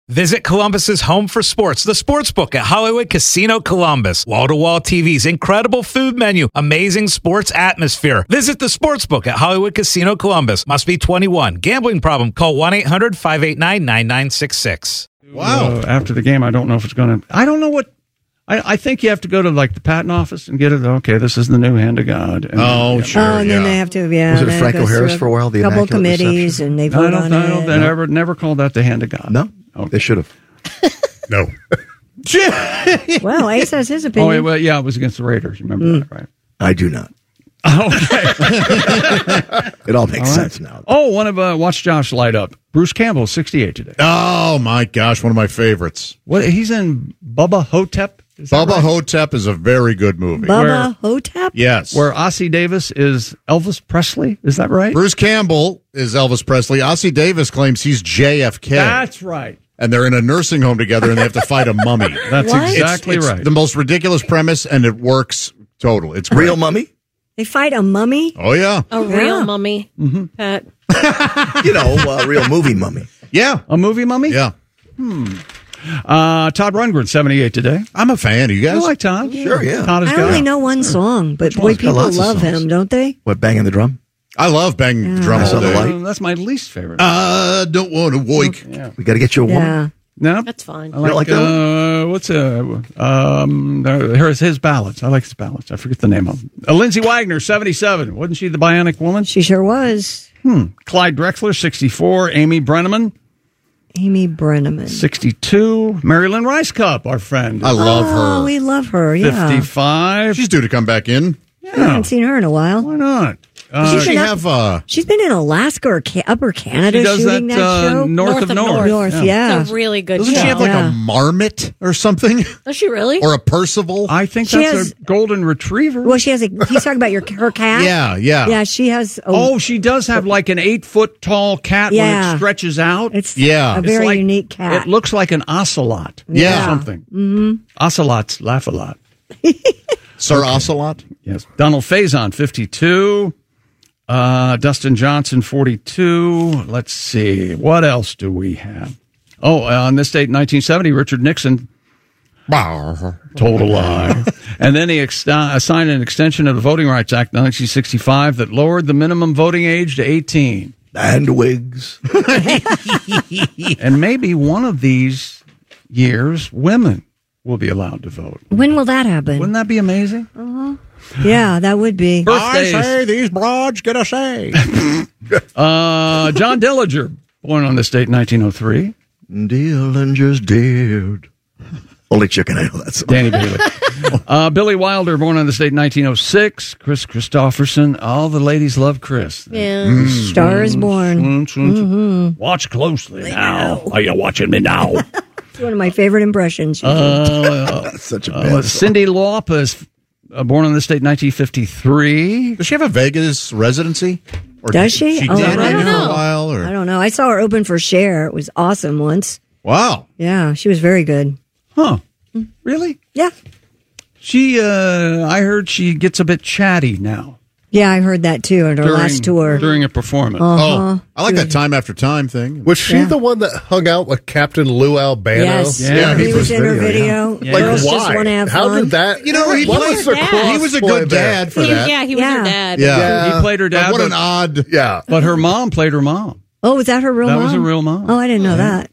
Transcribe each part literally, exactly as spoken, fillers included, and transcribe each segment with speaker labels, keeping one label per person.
Speaker 1: Visit Columbus's home for sports, the Sportsbook at Hollywood Casino Columbus. Wall-to-wall T Vs, incredible food menu, amazing sports atmosphere. Visit the Sportsbook at Hollywood Casino Columbus. Must be twenty-one. Gambling problem? Call one eight hundred five eight nine nine nine six six.
Speaker 2: Wow.
Speaker 3: Uh, after the game, I don't know if it's going to... I don't know what... I, I think you have to go to like the patent office and get it. Okay, this is the new hand of God. And,
Speaker 2: oh,
Speaker 3: yeah.
Speaker 2: sure.
Speaker 4: Oh, and then
Speaker 2: yeah.
Speaker 4: they have to, yeah.
Speaker 5: Was it Franco Harris for a while? The
Speaker 4: couple
Speaker 5: Immaculate
Speaker 4: committees,
Speaker 5: Reception?
Speaker 4: and they
Speaker 3: I
Speaker 4: vote
Speaker 3: don't,
Speaker 4: on
Speaker 3: I don't,
Speaker 4: it.
Speaker 3: they never, never called that the hand of God.
Speaker 5: No,
Speaker 3: Okay.
Speaker 5: they should have.
Speaker 2: No.
Speaker 4: Well, Ace has his
Speaker 3: Oh,
Speaker 4: opinion.
Speaker 3: wait, well, yeah, it was against the Raiders. You remember
Speaker 4: Mm.
Speaker 3: that, right?
Speaker 5: I do not.
Speaker 3: Okay.
Speaker 5: It all makes
Speaker 3: All right.
Speaker 5: sense now.
Speaker 3: Oh, one of uh, watch Josh light up. Bruce Campbell, sixty-eight today.
Speaker 2: Oh, my gosh. One of my favorites.
Speaker 3: What? He's in Bubba Hotep. Is that
Speaker 2: Bubba
Speaker 3: right?
Speaker 2: Hotep is a very good movie.
Speaker 4: Bubba
Speaker 3: where-
Speaker 4: Hotep?
Speaker 2: Yes.
Speaker 3: Where Ossie Davis is Elvis Presley. Is that right?
Speaker 2: Bruce Campbell is Elvis Presley. Ossie Davis claims he's J F K.
Speaker 3: That's right.
Speaker 2: And they're in a nursing home together, and they have to fight a mummy.
Speaker 3: That's
Speaker 4: What?
Speaker 3: exactly
Speaker 2: it's, it's
Speaker 3: right.
Speaker 2: the most ridiculous premise, and it works totally. It's great.
Speaker 5: Real mummy?
Speaker 4: They fight a mummy?
Speaker 2: Oh, yeah.
Speaker 6: A real
Speaker 4: Yeah.
Speaker 6: mummy.
Speaker 3: Mm-hmm.
Speaker 6: Pat.
Speaker 5: You know, a real movie mummy.
Speaker 2: Yeah.
Speaker 3: A movie mummy?
Speaker 2: Yeah.
Speaker 3: Uh, Todd Rundgren, seventy-eight today.
Speaker 2: I'm a fan. You
Speaker 3: I
Speaker 2: guys?
Speaker 3: like Todd.
Speaker 5: Sure, yeah.
Speaker 3: Todd is
Speaker 4: I
Speaker 3: good.
Speaker 4: only know one song, but boy,
Speaker 5: one's got
Speaker 4: people
Speaker 5: lots of
Speaker 4: love
Speaker 5: songs.
Speaker 4: him, don't they?
Speaker 5: What, banging the drum?
Speaker 2: I love banging the drum
Speaker 5: I
Speaker 2: all
Speaker 5: saw the
Speaker 2: day.
Speaker 5: light.
Speaker 3: Uh, that's my least favorite.
Speaker 2: I don't want to wake.
Speaker 3: yeah.
Speaker 5: We got to get you a woman.
Speaker 4: Yeah.
Speaker 3: No,
Speaker 6: That's fine.
Speaker 3: I like,
Speaker 5: like that
Speaker 3: uh, what's uh, um, uh, here's his ballads. I like his ballads. I forget the name of them. Uh, Lindsay Wagner, seventy-seven. Wasn't she the Bionic Woman?
Speaker 4: She sure was.
Speaker 3: Hmm. Clyde Drexler, sixty-four. Amy Brenneman,
Speaker 4: Amy Brenneman.
Speaker 3: sixty-two. Marilyn Rice Cup, our friend,
Speaker 2: I love
Speaker 4: Oh,
Speaker 2: her.
Speaker 4: we love her, yeah.
Speaker 3: fifty-five.
Speaker 2: She's due to come back in.
Speaker 4: I haven't seen her in a while.
Speaker 3: Why not? Uh,
Speaker 2: Does
Speaker 4: She's
Speaker 2: she
Speaker 4: been up-
Speaker 2: have uh
Speaker 4: She's been in Alaska or ca- Upper Canada
Speaker 3: she does
Speaker 4: shooting
Speaker 3: that,
Speaker 4: that,
Speaker 3: uh,
Speaker 4: show.
Speaker 3: north,
Speaker 6: North
Speaker 3: of
Speaker 6: of
Speaker 3: North.
Speaker 6: North.
Speaker 4: North, yeah.
Speaker 6: It's a really good
Speaker 2: doesn't
Speaker 6: show.
Speaker 2: she have like
Speaker 4: Yeah.
Speaker 2: a marmot or something?
Speaker 6: Does she really?
Speaker 2: Or a Percival?
Speaker 3: I think
Speaker 4: She
Speaker 3: that's
Speaker 4: has-
Speaker 3: a golden retriever.
Speaker 4: Well, she has a. He's talking about your her cat.
Speaker 2: yeah, yeah.
Speaker 4: yeah. She has. A,
Speaker 3: oh, she does have like an eight foot tall cat when
Speaker 4: Yeah.
Speaker 3: it stretches out.
Speaker 4: it's
Speaker 2: Yeah.
Speaker 4: a
Speaker 2: It's
Speaker 4: very
Speaker 3: like-
Speaker 4: unique cat.
Speaker 3: It looks like an ocelot.
Speaker 2: Yeah.
Speaker 3: Or something. Mm-hmm. Ocelots laugh a lot.
Speaker 2: Sir Ocelot?
Speaker 3: Yes. Donald Faison, fifty-two. Uh, Dustin Johnson, forty-two. Let's see. What else do we have? Oh, uh, on this date, nineteen seventy, Richard Nixon, total lie. And then he ex- uh, signed an extension of the Voting Rights Act nineteen sixty-five that lowered the minimum voting age to eighteen.
Speaker 5: And wigs.
Speaker 3: And maybe one of these years, women will be allowed to vote.
Speaker 4: when will that happen?
Speaker 3: Wouldn't that be amazing?
Speaker 4: yeah, that would be.
Speaker 3: Birthdays.
Speaker 2: these broads get a say.
Speaker 3: Uh, John Dillinger, born on this date, nineteen oh three.
Speaker 5: Dillinger's dead. Only chicken, I know that song.
Speaker 3: Danny Bailey. uh, Billy Wilder, born on this date, nineteen oh six. Chris Christopherson. All the ladies love Chris.
Speaker 6: Yeah.
Speaker 4: Star is born.
Speaker 3: Mm-hmm. Watch closely now. Are you watching me now?
Speaker 4: It's one of my favorite impressions.
Speaker 3: uh,
Speaker 5: That's such a
Speaker 3: uh,
Speaker 5: bad song.
Speaker 3: Cindy Lauper is uh, born on this date, nineteen fifty-three.
Speaker 2: Does she have a Vegas residency? Or
Speaker 4: Does she?
Speaker 2: She
Speaker 4: Oh,
Speaker 2: did
Speaker 4: I
Speaker 2: maybe
Speaker 4: don't
Speaker 2: for
Speaker 6: know.
Speaker 2: a while? Or?
Speaker 4: I don't know. I saw her open for Cher. It was awesome once.
Speaker 2: Wow.
Speaker 4: Yeah, she was very good.
Speaker 3: Huh. Really?
Speaker 4: Yeah.
Speaker 3: She, uh, I heard she gets a bit chatty now.
Speaker 4: Yeah, I heard that too at her
Speaker 3: during,
Speaker 4: last tour.
Speaker 3: During a performance.
Speaker 2: Oh, I like that time after time thing.
Speaker 7: Was she
Speaker 4: Yeah.
Speaker 7: the one that hung out with Captain Lou Albano?
Speaker 4: Yes,
Speaker 3: Yeah,
Speaker 4: he,
Speaker 2: he
Speaker 4: was
Speaker 2: was
Speaker 4: in her
Speaker 5: video,
Speaker 4: video.
Speaker 3: yeah.
Speaker 7: Like,
Speaker 4: Girls
Speaker 7: why?
Speaker 4: just want to have
Speaker 7: How
Speaker 4: fun.
Speaker 7: did that?
Speaker 2: You know, he
Speaker 7: what
Speaker 2: played
Speaker 7: was
Speaker 2: her
Speaker 7: the
Speaker 6: dad.
Speaker 2: He was a
Speaker 7: crossplay
Speaker 2: good
Speaker 7: there?
Speaker 2: dad for
Speaker 6: He-
Speaker 2: that.
Speaker 6: yeah, he was
Speaker 4: Yeah.
Speaker 6: her dad.
Speaker 2: Yeah.
Speaker 3: He played her dad,
Speaker 2: What
Speaker 3: but,
Speaker 2: an odd.
Speaker 7: Yeah.
Speaker 3: but her mom played her mom.
Speaker 4: Oh, was that her real
Speaker 3: That
Speaker 4: mom?
Speaker 3: was her real mom.
Speaker 4: Oh, I didn't know that.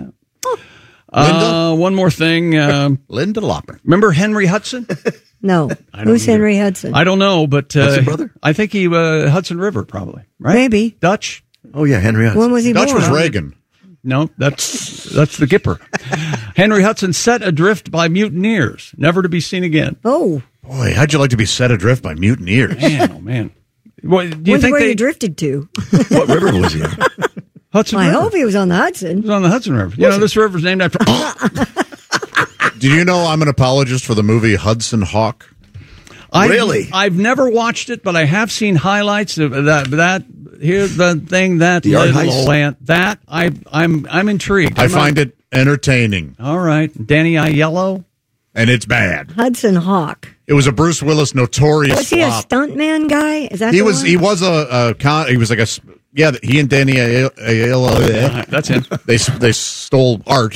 Speaker 3: Uh, one more thing. Um,
Speaker 2: Linda Lauper.
Speaker 3: remember Henry Hudson?
Speaker 4: No.
Speaker 3: I don't
Speaker 4: Who's
Speaker 3: either.
Speaker 4: Henry Hudson?
Speaker 3: I don't know, but uh,
Speaker 5: Hudson brother?
Speaker 3: I think he uh, Hudson River probably, right?
Speaker 4: Maybe.
Speaker 3: Dutch.
Speaker 5: Oh, yeah, Henry Hudson.
Speaker 4: When was he
Speaker 2: Dutch
Speaker 4: born?
Speaker 2: was Reagan.
Speaker 3: No, that's that's the Gipper. Henry Hudson set adrift by mutineers, never to be seen again.
Speaker 4: Oh,
Speaker 2: Boy, how'd you like to be set adrift by mutineers?
Speaker 3: Man, oh man. Well, do you
Speaker 4: where's
Speaker 3: think
Speaker 4: where
Speaker 3: they
Speaker 4: you drifted to?
Speaker 5: What river was he in?
Speaker 3: Hudson
Speaker 4: I
Speaker 3: River?
Speaker 4: hope he was on the Hudson.
Speaker 3: It was on the Hudson River. You know, this river's named after.
Speaker 2: Did you know I'm an apologist for the movie Hudson Hawk?
Speaker 3: I've,
Speaker 5: Really?
Speaker 3: I've never watched it, but I have seen highlights of that. That here's the thing that
Speaker 5: The art
Speaker 3: little
Speaker 5: heist?
Speaker 3: land that I I'm I'm intrigued.
Speaker 2: I
Speaker 3: I'm
Speaker 2: find
Speaker 3: not-
Speaker 2: it entertaining,
Speaker 3: all right. Danny Aiello.
Speaker 2: and it's bad.
Speaker 4: Hudson Hawk.
Speaker 2: It was a Bruce Willis notorious
Speaker 4: Was he a
Speaker 2: flop.
Speaker 4: stuntman guy? Is that
Speaker 2: He
Speaker 4: the
Speaker 2: was
Speaker 4: one?
Speaker 2: he was a, a con, he was like a s- yeah he and Danny Aiello
Speaker 3: That's him.
Speaker 2: they they stole art